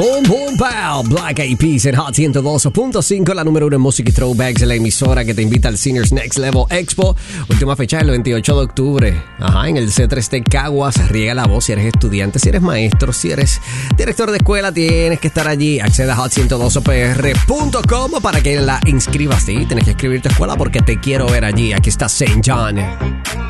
Boom, boom, pow. Black Eyed Peas en Hot 102.5, la número 1 en música y throwbacks, la emisora que te invita al Seniors Next Level Expo. Última fecha el 28 de octubre. En el C3 de Caguas. Riega la voz si eres estudiante, si eres maestro, si eres director de escuela, tienes que estar allí. Accede a hot102pr.com para que la inscribas. Sí, tienes que escribir tu escuela porque te quiero ver allí. Aquí está Saint John.